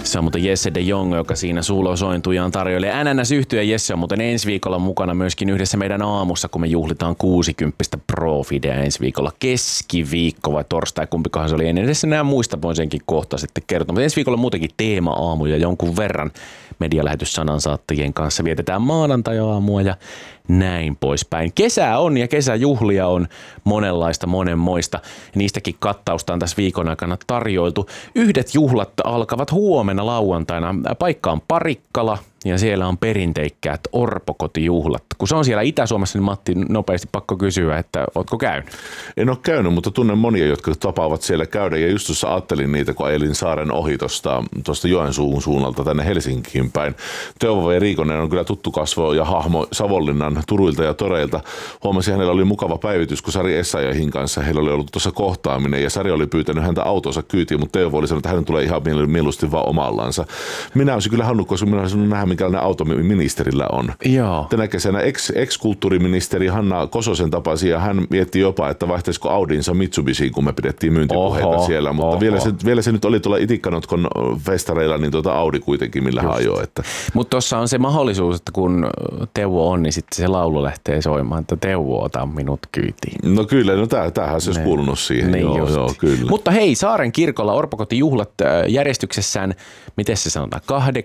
Se on muuten Jesse de Jong, joka siinä suulosointujaan tarjoilee. NNS-yhtye Jesse on muuten ensi viikolla mukana myöskin yhdessä meidän aamussa, kun me juhlitaan 60 Pro-Fidea ensi viikolla keskiviikko vai torstai, kumpikohan se oli. En edes enää muista, voin senkin kohta sitten kertoa. Mutta ensi viikolla muutenkin teema-aamuja jonkun verran medialähetyssanansaattajien kanssa. Vietetään maanantai-aamua ja näin poispäin. Kesää on ja kesäjuhlia on monenlaista, monenmoista. Niistäkin kattausta on tässä viikon aikana tarjoiltu. Yhdet juhlat alkavat huomenna lauantaina. Paikka on Parikkala ja siellä on perinteikkäät orpokotijuhlat. Kun se on siellä Itä-Suomessa, niin Matti, nopeasti pakko kysyä, että ootko käynyt? En ole käynyt, mutta tunnen monia, jotka tapaavat siellä käydä. Ja just tuossa ajattelin niitä, kun ajelin saaren ohi tuosta Joensuun suunnalta tänne Helsinkiin päin. Teuvo V. Riikonen on kyllä tuttu kasvo ja hahmo Savonlinnan turuilta ja toreilta. Huomasin, hänellä oli mukava päivitys, kun Sari Essayahin kanssa heillä oli ollut tuossa kohtaaminen. Ja Sari oli pyytänyt häntä autonsa kyytiin, mutta Teuvo oli sanonut, että hän tulee ihan mieluusti vaan omallansa. Minä olisin kyllä halunnut, koska minä olisin nähdä, minkälainen auto ministerillä on. Joo. Tänä kesänä ex-kulttuuriministeri Hanna Kososen tapasi ja hän mietti jopa, että vaihtaisiko Audinsa Mitsubishiin, kun me pidettiin myyntipuheita siellä. Mutta vielä se nyt oli tuolla Itikkanotkon festareilla, niin Audi kuitenkin millä hän ajoi. Mutta tuossa on se mahdollisuus, että kun Teuvo on, niin sitten se laulu lähtee soimaan, että Teuvo ota minut kyytiin. No kyllä, no tämähän se olisi kuulunut siihen. Niin joo, kyllä. Mutta hei, Saaren kirkolla orpokotijuhlat järjestyksessään, miten se sanotaan,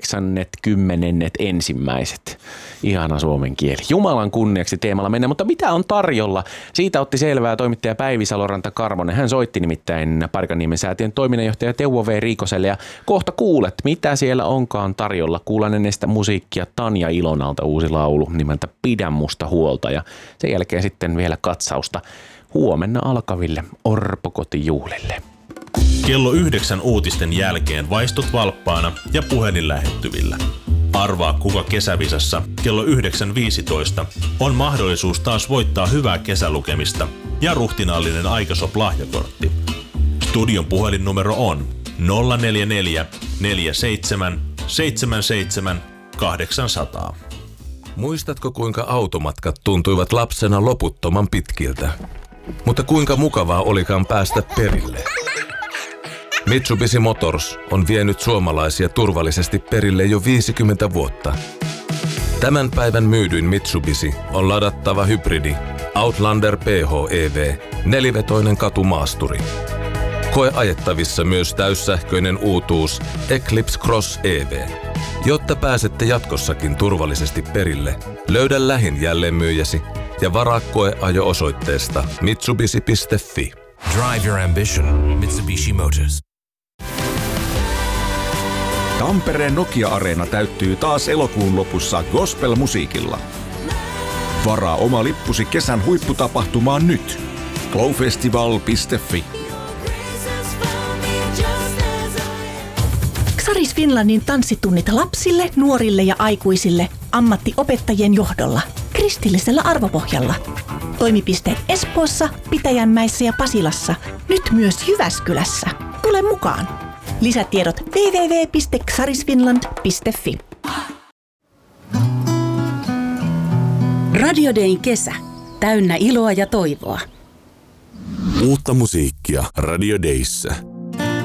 81. Ihana suomen kieli. Jumalan kunniaksi teemalla mennään, mutta mitä on tarjolla? Siitä otti selvää toimittaja Päivi Saloranta Karvonen. Hän soitti nimittäin Parkanniemen säätiön toiminnanjohtaja Teuvo V. Riikoselle ja kohta kuulet, mitä siellä onkaan tarjolla. Kuulan ennestä musiikkia Tanja Ilonalta uusi laulu nimeltä Pidä musta huolta ja sen jälkeen sitten vielä katsausta huomenna alkaville orpokotijuhlille. Kello 9 uutisten jälkeen vaistut valppaana ja puhelin lähettyvillä. Arvaa kuka kesävisassa kello 9.15 on mahdollisuus taas voittaa hyvää kesälukemista ja ruhtinaallinen Aikasop-lahjakortti. Studion puhelinnumero on 044 47 77 800. Muistatko kuinka automatkat tuntuivat lapsena loputtoman pitkiltä? Mutta kuinka mukavaa olikaan päästä perille? Mitsubishi Motors on vienyt suomalaisia turvallisesti perille jo 50 vuotta. Tämän päivän myydyin Mitsubishi on ladattava hybridi Outlander PHEV, nelivetoinen katumaasturi. Koe ajettavissa myös täyssähköinen uutuus Eclipse Cross EV. Jotta pääsette jatkossakin turvallisesti perille, löydä lähin jälleenmyyjäsi ja varaa koeajo osoitteesta mitsubishi.fi. Drive your ambition. Mitsubishi Motors. Tampereen Nokia-areena täyttyy taas elokuun lopussa gospel-musiikilla. Varaa oma lippusi kesän huipputapahtumaan nyt. glowfestival.fi. Xaris Finlandin tanssitunnit lapsille, nuorille ja aikuisille ammattiopettajien johdolla kristillisellä arvopohjalla. Toimipisteet Espoossa, Pitäjänmäessä ja Pasilassa, nyt myös Jyväskylässä. Tule mukaan! Lisätiedot www.xarisfinland.fi. Radio Dayn kesä. Täynnä iloa ja toivoa. Uutta musiikkia Radio Dayssä.